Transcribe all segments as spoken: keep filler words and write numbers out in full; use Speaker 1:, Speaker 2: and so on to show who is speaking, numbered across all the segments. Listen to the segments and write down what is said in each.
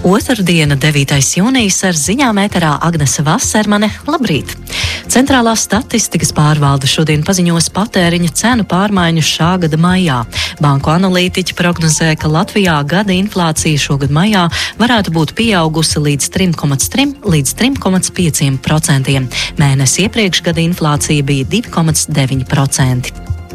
Speaker 1: Otrdiena, devītais jūnijas, ar ziņām ēterā Agnese Vasermane. Labrīt! Centrālā statistikas pārvalde šodien paziņos patēriņa cenu pārmaiņu šā gada maijā. Banku analītiķi prognozē, ka Latvijā gada inflācija šogad maijā varētu būt pieaugusi līdz trim komats trim līdz trim komats pieci procenti. Mēnesi iepriekš gada inflācija bija divi komats deviņi procenti.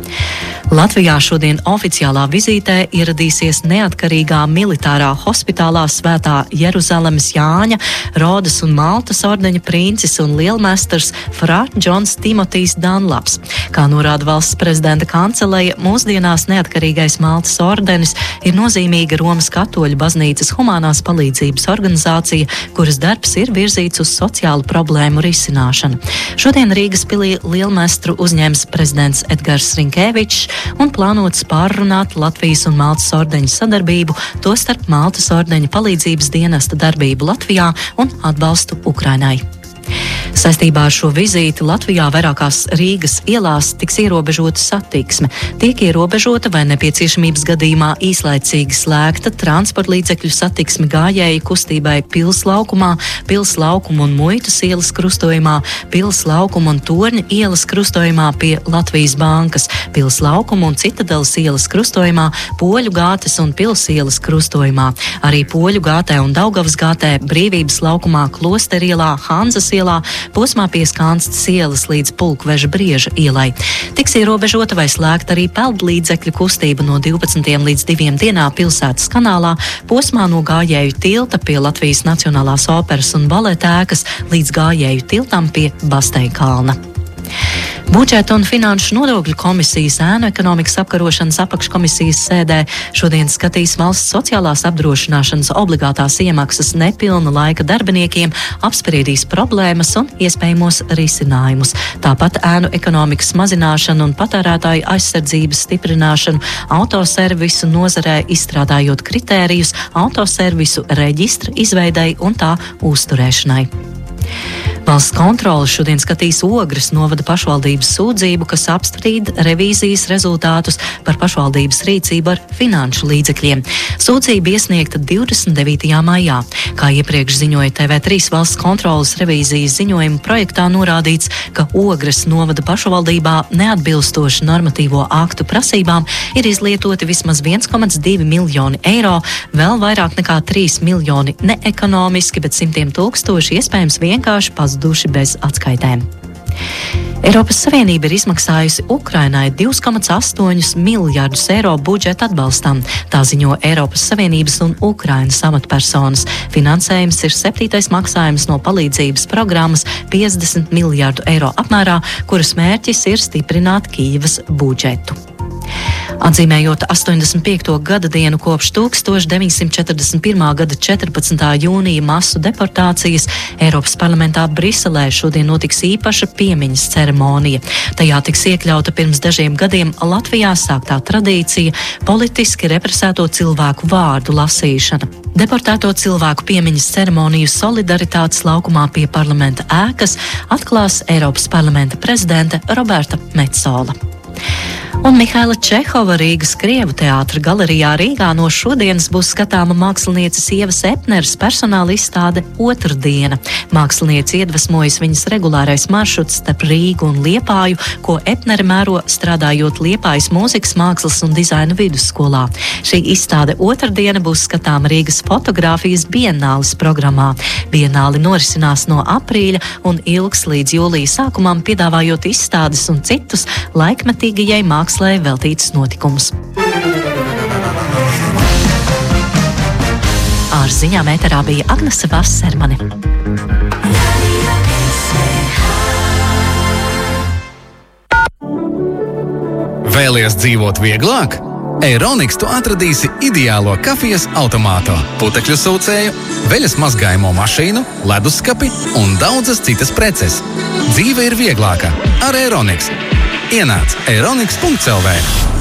Speaker 1: Latvijā šodien oficiālā vizītē ieradīsies neatkarīgā militārā hospitālā Svētā Jeruzalemes Jāņa, Rodas un Maltas ordeņa princis un lielmestars Fra Džons Timotijs Danlaps. Kā norāda valsts prezidenta kanceleja, mūsdienās neatkarīgais Maltas ordenis ir nozīmīga Romas katoļu baznīcas humanās palīdzības organizācija, kuras darbs ir virzīts uz sociālu problēmu risināšanu. Šodien Rīgas pilī lielmestru uzņems prezidents Edgars Rinkēvičs un plānots pārrunāt Latvijas un Maltas ordeņa sadarbību, tostarp Maltas ordeņa palīdzības dienesta darbību Latvijā un atbalstu Ukrainai. Saistībā ar šo vizīti Latvijā vairākās Rīgas ielās tiks ierobežota satiksme. Tiek ierobežota vai nepieciešamības gadījumā īslaicīgi slēgta transporta līdzekļu satiksme gājēju kustībai Pils laukumā, Pils laukuma un Muitas ielas krustojumā, Pils laukuma un Torņa ielas krustojumā pie Latvijas bankas, Pils laukuma un Citadeles ielas krustojumā, Poļu gātes un Pils ielas krustojumā. Arī Poļu gātē un Daugavas gātē, Brīvības laukumā, Klostera ielā, Hanzas ielā, posmā pie Skanstas ielas līdz Pulkveža Brieža ielai. Tiks ierobežota vai slēgta arī peldlīdzekļu kustība no divpadsmitiem līdz diviem dienā pilsētas kanālā, posmā no Gājēju tilta pie Latvijas Nacionālās operas un baleta ēkas līdz Gājēju tiltam pie Basteikalna. Budžeta un finanšu nodokļu komisijas ēnu ekonomikas apkarošanas apakškomisijas sēdē šodien skatīs valsts sociālās apdrošināšanas obligātās iemaksas nepilna laika darbiniekiem, apspriedīs problēmas un iespējamos risinājumus. Tāpat ēnu ekonomikas mazināšanu un patērētāju aizsardzības stiprināšanu autoservisu nozarē, izstrādājot kritērijus autoservisu reģistra izveidei un tā uzturēšanai. Valsts kontrole šodien skatīs Ogres novada pašvaldības sūdzību, kas apstrīd revīzijas rezultātus par pašvaldības rīcību ar finanšu līdzekļiem. Sūdzība iesniegta divdesmit devītajā maijā. Kā iepriekš ziņoja T V trīs valsts kontroles revīzijas ziņojuma projektā norādīts, ka Ogres novada pašvaldībā neatbilstoši normatīvo aktu prasībām ir izlietoti vismaz viens komats divi miljoni eiro, vēl vairāk nekā trīs miljoni neekonomiski, bet simtiem tūkstoši iespējams vienkārši pazuduši bez atskaitēm. Eiropas Savienība ir izmaksājusi Ukrainai divi komats astoņi miljardus eiro budžeta atbalstam. Tā ziņo Eiropas Savienības un Ukrainas amatpersonas. Finansējums ir septītais maksājums no palīdzības programmas piecdesmit miljardu eiro apmērā, kuras mērķis ir stiprināt Kijevas budžetu. Atzīmējot astoņdesmit piekto gada dienu kopš tūkstoš deviņsimt četrdesmit pirmā gada četrpadsmitā jūnija masu deportācijas, Eiropas parlamentā Briselē šodien notiks īpaša piemiņas ceremonija. Tajā tiks iekļauta pirms dažiem gadiem Latvijā sāktā tradīcija politiski represēto cilvēku vārdu lasīšana. Deportēto cilvēku piemiņas ceremoniju Solidaritātes laukumā pie parlamenta ēkas atklās Eiropas parlamenta prezidente Roberta Metsola. Un Mihaila Čehova Rīgas Krievu teātra galerijā Rīgā no šodienas būs skatāma mākslinieces Ievas Epneres personāla izstāde Otrdiena. Māksliniece iedvesmojas viņas regulārais maršruts starp Rīgu un Liepāju, ko Epnere mēro strādājot Liepājas mūzikas mākslas un dizaina vidusskolā. Šī izstāde Otrdiena būs skatāma Rīgas fotogrāfijas bienāles programmā. Bienāli norisinās no aprīļa un ilgs līdz jūlija sākumam, piedāvājot izstādes un citus laikmetīgajai mākslai veltīts notikums. Ar ziņām ēterā bija Agnese Vasermane.
Speaker 2: Vēlies dzīvot vieglāk? Eironiks tu atradīsi ideālo kafijas automātu, putekļu sūcēju, veļas mazgājumu mašīnu, leduskapi un daudzas citas preces. Dzīve ir vieglāka ar Eironiks. Ienāc eironiks punkts L V.